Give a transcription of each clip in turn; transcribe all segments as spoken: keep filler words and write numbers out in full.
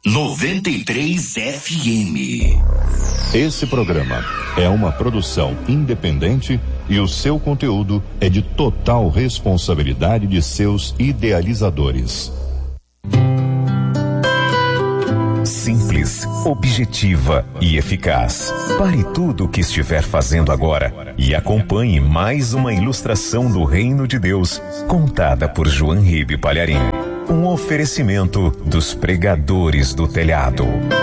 noventa e três F M. Esse programa é uma produção independente e o seu conteúdo é de total responsabilidade de seus idealizadores. Simples, objetiva e eficaz. Pare tudo o que estiver fazendo agora e acompanhe mais uma ilustração do Reino de Deus, contada por João Ribe Palharim. Um oferecimento dos pregadores do telhado.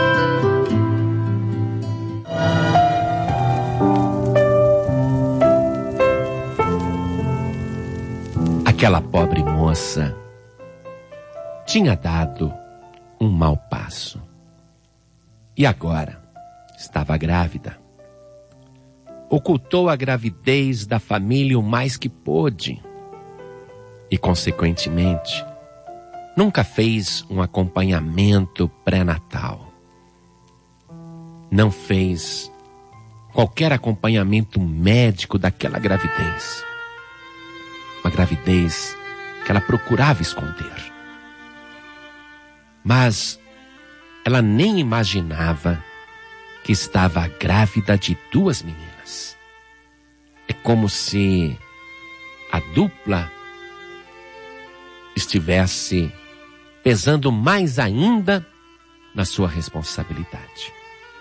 Aquela pobre moça tinha dado um mau passo. E agora estava grávida. Ocultou a gravidez da família o mais que pôde. E, consequentemente, nunca fez um acompanhamento pré-natal. Não fez qualquer acompanhamento médico daquela gravidez. Uma gravidez que ela procurava esconder. Mas ela nem imaginava que estava grávida de duas meninas. É como se a dupla estivesse pesando mais ainda na sua responsabilidade.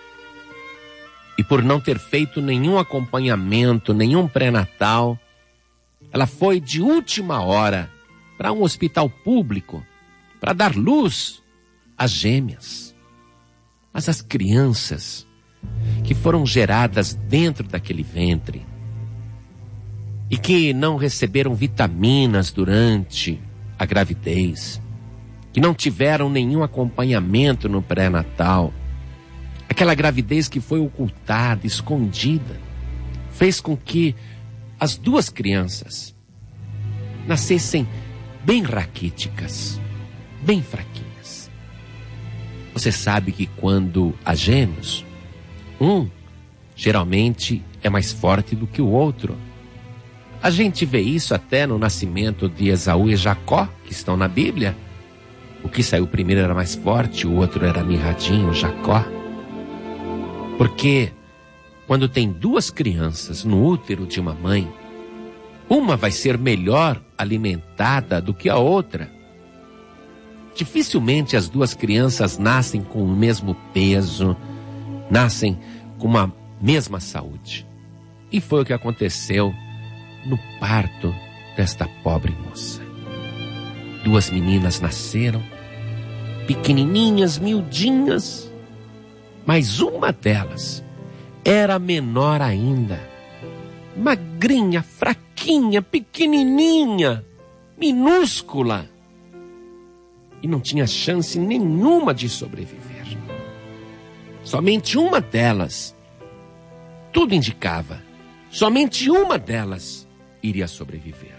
E por não ter feito nenhum acompanhamento, nenhum pré-natal, ela foi de última hora para um hospital público para dar luz às gêmeas. Mas as crianças que foram geradas dentro daquele ventre e que não receberam vitaminas durante a gravidez, que não tiveram nenhum acompanhamento no pré-natal, aquela gravidez que foi ocultada, escondida, fez com que as duas crianças nascessem bem raquíticas, bem fraquinhas. Você sabe que quando há gêmeos, um geralmente é mais forte do que o outro. A gente vê isso até no nascimento de Esaú e Jacó, que estão na Bíblia. O que saiu primeiro era mais forte, o outro era mirradinho, Jacó. Porque quando tem duas crianças no útero de uma mãe, uma vai ser melhor alimentada do que a outra. Dificilmente as duas crianças nascem com o mesmo peso, nascem com uma mesma saúde. E foi o que aconteceu no parto desta pobre moça. Duas meninas nasceram, pequenininhas, miudinhas, mas uma delas era menor ainda, magrinha, fraquinha, pequenininha, minúscula, e não tinha chance nenhuma de sobreviver. Somente uma delas, tudo indicava, somente uma delas iria sobreviver.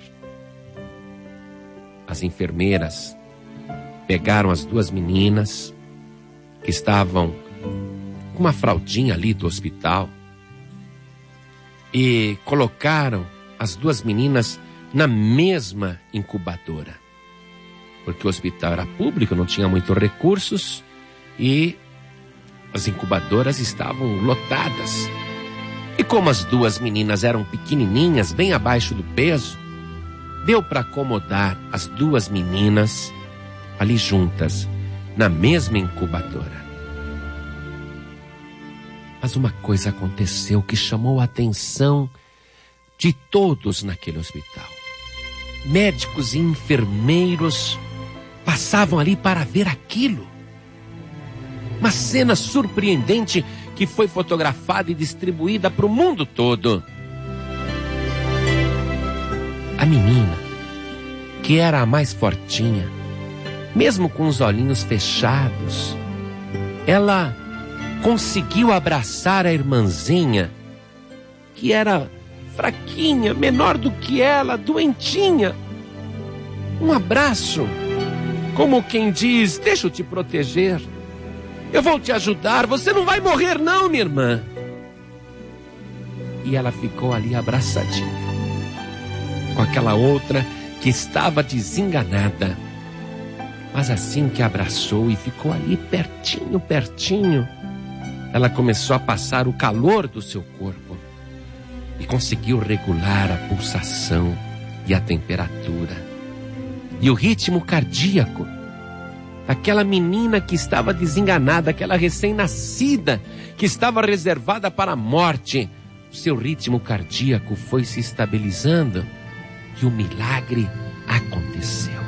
As enfermeiras pegaram as duas meninas que estavam com uma fraldinha ali do hospital e colocaram as duas meninas na mesma incubadora, porque o hospital era público, não tinha muitos recursos e as incubadoras estavam lotadas. E como as duas meninas eram pequenininhas, bem abaixo do peso, deu para acomodar as duas meninas ali juntas, na mesma incubadora. Mas uma coisa aconteceu que chamou a atenção de todos naquele hospital. Médicos e enfermeiros passavam ali para ver aquilo. Uma cena surpreendente que foi fotografada e distribuída para o mundo todo. A menina, que era a mais fortinha, mesmo com os olhinhos fechados, ela conseguiu abraçar a irmãzinha, que era fraquinha, menor do que ela, doentinha. Um abraço, como quem diz, deixa eu te proteger. Eu vou te ajudar, você não vai morrer não, minha irmã. E ela ficou ali abraçadinha com aquela outra que estava desenganada. Mas assim que abraçou e ficou ali pertinho, pertinho, ela começou a passar o calor do seu corpo e conseguiu regular a pulsação e a temperatura e o ritmo cardíaco. Aquela menina que estava desenganada, aquela recém-nascida que estava reservada para a morte, o seu ritmo cardíaco foi se estabilizando e o milagre aconteceu.